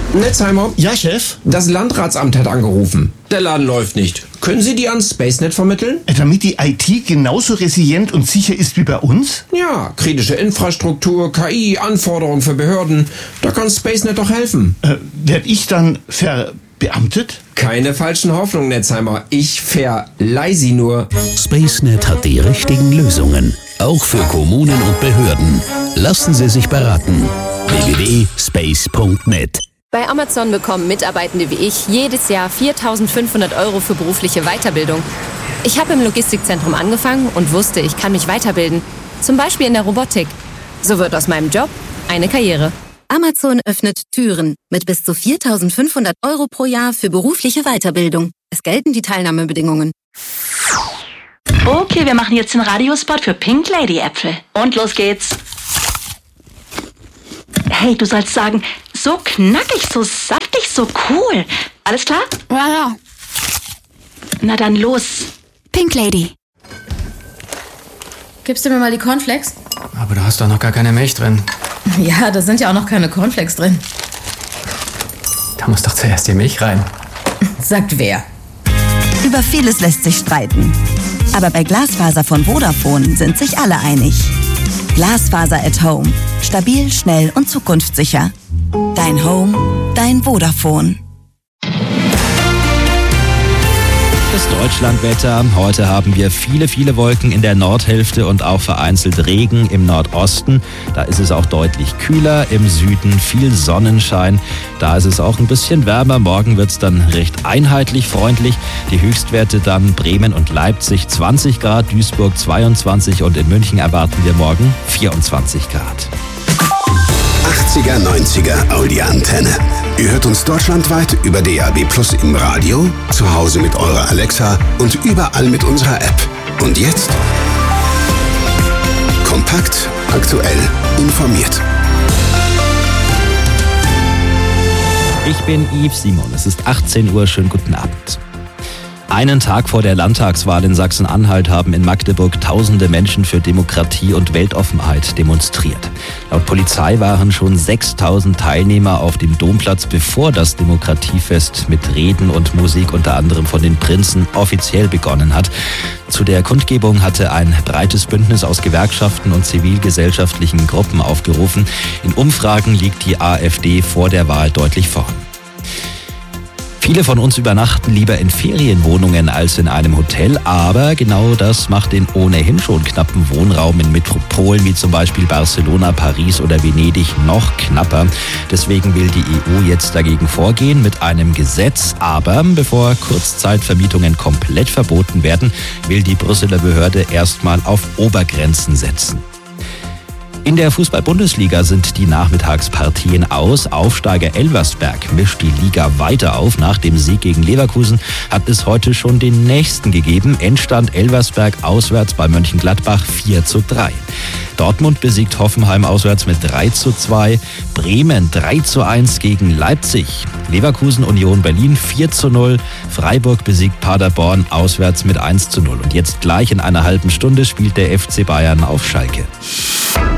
Netzheimer? Ja, Chef? Das Landratsamt hat angerufen. Der Laden läuft nicht. Können Sie die an SpaceNet vermitteln? Damit die IT genauso resilient und sicher ist wie bei uns? Ja, kritische Infrastruktur, KI, Anforderungen für Behörden. Da kann SpaceNet doch helfen. Werd ich dann verbeamtet? Keine falschen Hoffnungen, Netzheimer. Ich verleih sie nur. SpaceNet hat die richtigen Lösungen. Auch für Kommunen und Behörden. Lassen Sie sich beraten. www.space.net. Bei Amazon bekommen Mitarbeitende wie ich jedes Jahr 4.500 € für berufliche Weiterbildung. Ich habe im Logistikzentrum angefangen und wusste, ich kann mich weiterbilden. Zum Beispiel in der Robotik. So wird aus meinem Job eine Karriere. Amazon öffnet Türen mit bis zu 4.500 € pro Jahr für berufliche Weiterbildung. Es gelten die Teilnahmebedingungen. Okay, wir machen jetzt den Radiospot für Pink Lady Äpfel. Und los geht's. Hey, du sollst sagen, so knackig, so saftig, so cool. Alles klar? Ja. Na dann los. Pink Lady. Gibst du mir mal die Cornflakes? Aber da hast doch noch gar keine Milch drin. Ja, da sind ja auch noch keine Cornflakes drin. Da muss doch zuerst die Milch rein. Sagt wer? Über vieles lässt sich streiten. Aber bei Glasfaser von Vodafone sind sich alle einig. Glasfaser at Home. Stabil, schnell und zukunftssicher. Dein Home, dein Vodafone. Das Deutschlandwetter. Heute haben wir viele Wolken in der Nordhälfte und auch vereinzelt Regen im Nordosten. Da ist es auch deutlich kühler. Im Süden viel Sonnenschein. Da ist es auch ein bisschen wärmer. Morgen wird es dann recht einheitlich freundlich. Die Höchstwerte dann Bremen und Leipzig 20 Grad, Duisburg 22 und in München erwarten wir morgen 24 Grad. 80er, 90er Audi-Antenne. Ihr hört uns deutschlandweit über DAB+ im Radio, zu Hause mit eurer Alexa und überall mit unserer App. Und jetzt? Kompakt, aktuell, informiert. Ich bin Yves Simon. Es ist 18 Uhr. Schönen guten Abend. Einen Tag vor der Landtagswahl in Sachsen-Anhalt haben in Magdeburg tausende Menschen für Demokratie und Weltoffenheit demonstriert. Laut Polizei waren schon 6.000 Teilnehmer auf dem Domplatz, bevor das Demokratiefest mit Reden und Musik unter anderem von den Prinzen offiziell begonnen hat. Zu der Kundgebung hatte ein breites Bündnis aus Gewerkschaften und zivilgesellschaftlichen Gruppen aufgerufen. In Umfragen liegt die AfD vor der Wahl deutlich vorn. Viele von uns übernachten lieber in Ferienwohnungen als in einem Hotel, aber genau das macht den ohnehin schon knappen Wohnraum in Metropolen wie zum Beispiel Barcelona, Paris oder Venedig noch knapper. Deswegen will die EU jetzt dagegen vorgehen mit einem Gesetz, aber bevor Kurzzeitvermietungen komplett verboten werden, will die Brüsseler Behörde erstmal auf Obergrenzen setzen. In der Fußball-Bundesliga sind die Nachmittagspartien aus. Aufsteiger Elversberg mischt die Liga weiter auf. Nach dem Sieg gegen Leverkusen hat es heute schon den nächsten gegeben. Endstand Elversberg auswärts bei Mönchengladbach 4:3. Dortmund besiegt Hoffenheim auswärts mit 3:2. Bremen 3:1 gegen Leipzig. Leverkusen Union Berlin 4:0. Freiburg besiegt Paderborn auswärts mit 1:0. Und jetzt gleich in einer halben Stunde spielt der FC Bayern auf Schalke.